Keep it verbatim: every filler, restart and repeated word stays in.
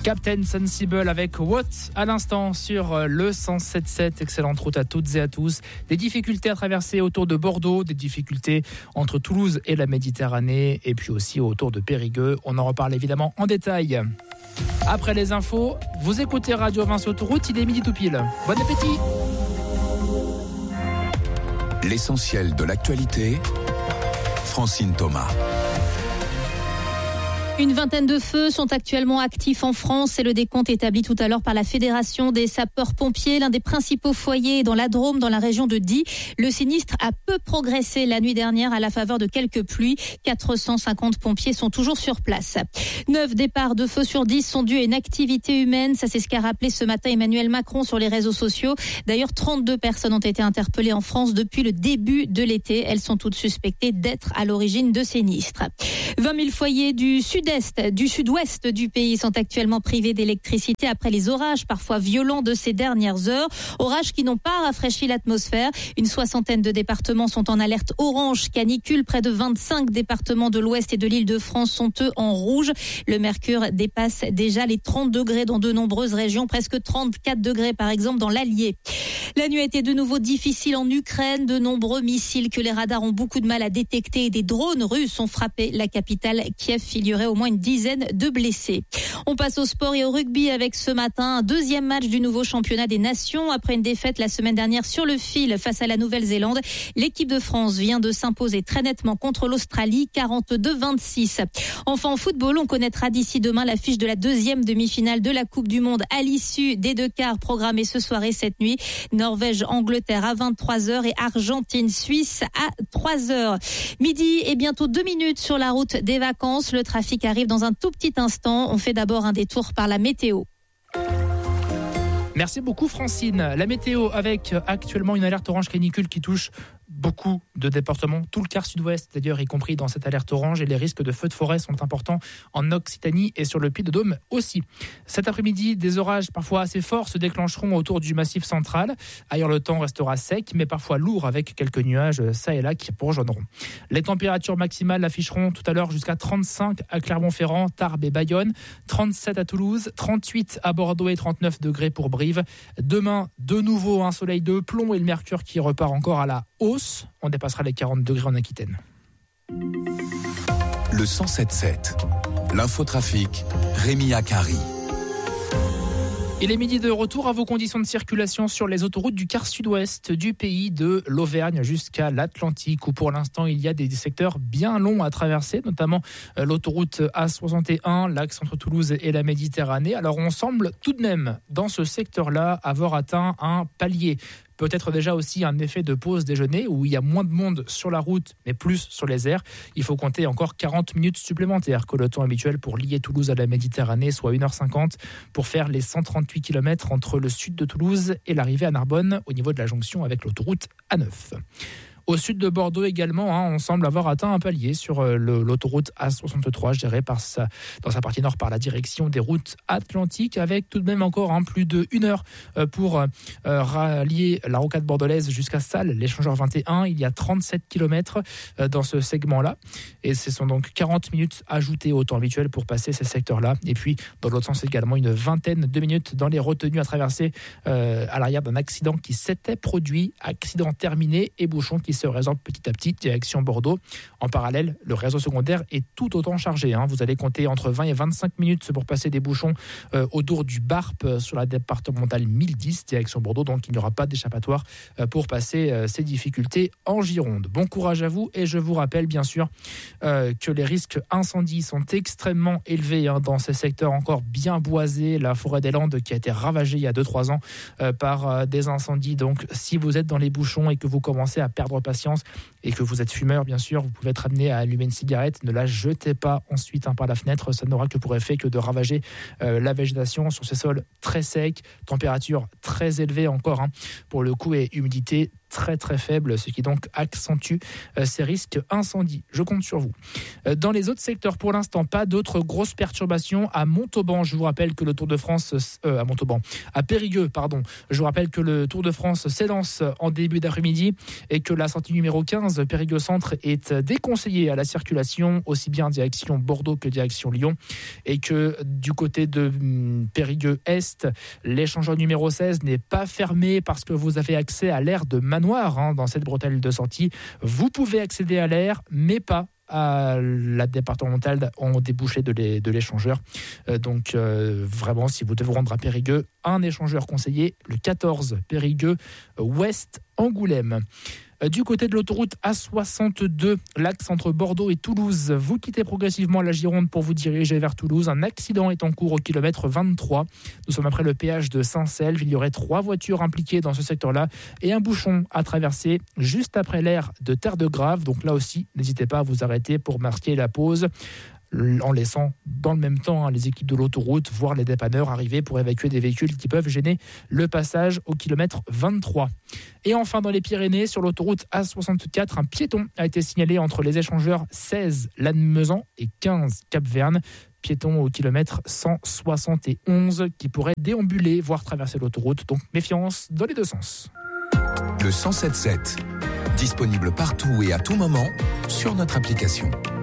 Captain Sensible avec What à l'instant sur le cent sept sept. Excellente route à toutes et à tous. Des difficultés à traverser autour de Bordeaux, des difficultés entre Toulouse et la Méditerranée et puis aussi autour de Périgueux. On en reparle évidemment en détail. Après les infos, vous écoutez Radio Vinci Autoroute, il est midi tout pile. Bon appétit. L'essentiel de l'actualité, Francine Thomas. Une vingtaine de feux sont actuellement actifs en France. C'est le décompte établi tout à l'heure par la Fédération des sapeurs-pompiers. L'un des principaux foyers est dans la Drôme, dans la région de Die. Le sinistre a peu progressé la nuit dernière à la faveur de quelques pluies. quatre cent cinquante pompiers sont toujours sur place. Neuf départs de feu sur dix sont dus à une activité humaine. Ça, c'est ce qu'a rappelé ce matin Emmanuel Macron sur les réseaux sociaux. D'ailleurs, trente-deux personnes ont été interpellées en France depuis le début de l'été. Elles sont toutes suspectées d'être à l'origine de sinistres. vingt mille foyers du sud-est, du sud-ouest du pays sont actuellement privés d'électricité après les orages parfois violents de ces dernières heures. Orages qui n'ont pas rafraîchi l'atmosphère. Une soixantaine de départements sont en alerte orange canicule. Près de vingt-cinq départements de l'ouest et de l'Île-de-France sont eux en rouge. Le mercure dépasse déjà les trente degrés dans de nombreuses régions, presque trente-quatre degrés par exemple dans l'Allier. La nuit a été de nouveau difficile en Ukraine. De nombreux missiles que les radars ont beaucoup de mal à détecter et des drones russes ont frappé la capitale Kiev. Il y aurait au moins une dizaine de blessés. On passe au sport et au rugby avec ce matin un deuxième match du nouveau championnat des nations. Après une défaite la semaine dernière sur le fil face à la Nouvelle-Zélande, l'équipe de France vient de s'imposer très nettement contre l'Australie, quarante-deux vingt-six. Enfin en football, on connaîtra d'ici demain l'affiche de la deuxième demi-finale de la Coupe du Monde à l'issue des deux quarts programmés ce soir et cette nuit. Norvège-Angleterre à vingt-trois heures et Argentine-Suisse à trois heures. Midi et bientôt deux minutes sur la route des vacances. Le trafic arrive dans un tout petit instant. On fait d'abord un détour par la météo. Merci beaucoup Francine. La météo avec actuellement une alerte orange canicule qui touche beaucoup de départements, tout le quart sud-ouest d'ailleurs, y compris dans cette alerte orange, et les risques de feux de forêt sont importants en Occitanie et sur le Puy-de-Dôme aussi. Cet après-midi, des orages parfois assez forts se déclencheront autour du massif central. Ailleurs, le temps restera sec, mais parfois lourd avec quelques nuages ça et là qui rejoindront. Les températures maximales afficheront tout à l'heure jusqu'à trente-cinq à Clermont-Ferrand, Tarbes et Bayonne, trente-sept à Toulouse, trente-huit à Bordeaux et trente-neuf degrés pour Brive. Demain, de nouveau un soleil de plomb et le mercure qui repart encore à la hausse. On dépassera les quarante degrés en Aquitaine. Le cent sept sept, l'infotrafic, Rémi Akari. Il est midi de retour à vos conditions de circulation sur les autoroutes du quart sud-ouest du pays, de l'Auvergne jusqu'à l'Atlantique, où pour l'instant il y a des secteurs bien longs à traverser, notamment l'autoroute A soixante et un, l'axe entre Toulouse et la Méditerranée. Alors on semble tout de même dans ce secteur-là avoir atteint un palier. Peut-être déjà aussi un effet de pause déjeuner où il y a moins de monde sur la route, mais plus sur les airs. Il faut compter encore quarante minutes supplémentaires que le temps habituel pour lier Toulouse à la Méditerranée, soit une heure cinquante, pour faire les cent trente-huit kilomètres entre le sud de Toulouse et l'arrivée à Narbonne, au niveau de la jonction avec l'autoroute A neuf. Au sud de Bordeaux également, hein, on semble avoir atteint un palier sur le, l'autoroute A soixante-trois, gérée par sa, dans sa partie nord par la direction des routes atlantiques, avec tout de même encore hein, plus d'une heure euh, pour euh, rallier la rocade bordelaise jusqu'à Salles, l'échangeur vingt et un. Il y a trente-sept kilomètres euh, dans ce segment-là, et ce sont donc quarante minutes ajoutées au temps habituel pour passer ces secteurs-là. Et puis, dans l'autre sens également, une vingtaine de minutes dans les retenues à traverser euh, à l'arrière d'un accident qui s'était produit, accident terminé et bouchon qui se résorbe petit à petit, direction Bordeaux. En parallèle, le réseau secondaire est tout autant chargé. Hein. Vous allez compter entre vingt et vingt-cinq minutes pour passer des bouchons euh, autour du Barp euh, sur la départementale mille dix, direction Bordeaux. Donc, il n'y aura pas d'échappatoire euh, pour passer euh, ces difficultés en Gironde. Bon courage à vous, et je vous rappelle bien sûr euh, que les risques incendies sont extrêmement élevés hein, dans ces secteurs encore bien boisés. La forêt des Landes qui a été ravagée il y a deux trois ans euh, par euh, des incendies. Donc, si vous êtes dans les bouchons et que vous commencez à perdre patience et que vous êtes fumeur, bien sûr, vous pouvez être amené à allumer une cigarette. Ne la jetez pas ensuite hein, par la fenêtre. Ça n'aura que pour effet que de ravager euh, la végétation sur ces sols très secs, température très élevée encore hein, pour le coup, et humidité très très faible, ce qui donc accentue euh, ces risques incendie. Je compte sur vous. Euh, dans les autres secteurs, pour l'instant, pas d'autres grosses perturbations. À Montauban, je vous rappelle que le Tour de France, euh, à Montauban, à Périgueux, pardon, je vous rappelle que le Tour de France s'élance en début d'après-midi et que la sortie numéro quinze, Périgueux Centre, est déconseillée à la circulation, aussi bien direction Bordeaux que direction Lyon, et que du côté de hum, Périgueux Est, l'échangeur numéro seize n'est pas fermé parce que vous avez accès à l'aire de Manoir hein, dans cette bretelle de sortie. Vous pouvez accéder à l'aire, mais pas à la départementale en débouché de, les, de l'échangeur. Euh, donc euh, vraiment, si vous devez vous rendre à Périgueux, un échangeur conseillé, le quatorze Périgueux Ouest Angoulême. Du côté de l'autoroute A soixante-deux, l'axe entre Bordeaux et Toulouse, vous quittez progressivement la Gironde pour vous diriger vers Toulouse. Un accident est en cours au kilomètre vingt-trois. Nous sommes après le péage de Saint-Selve. Il y aurait trois voitures impliquées dans ce secteur-là et un bouchon à traverser juste après l'aire de Terre de Grave. Donc là aussi, n'hésitez pas à vous arrêter pour marquer la pause, en laissant dans le même temps hein, les équipes de l'autoroute, voire les dépanneurs arriver pour évacuer des véhicules qui peuvent gêner le passage au kilomètre vingt-trois. Et enfin, dans les Pyrénées, sur l'autoroute A soixante-quatre, un piéton a été signalé entre les échangeurs seize Lannemezan et quinze Cap-Verne. Piéton au kilomètre cent soixante et onze qui pourrait déambuler, voire traverser l'autoroute. Donc méfiance dans les deux sens. Le cent sept sept, disponible partout et à tout moment sur notre application.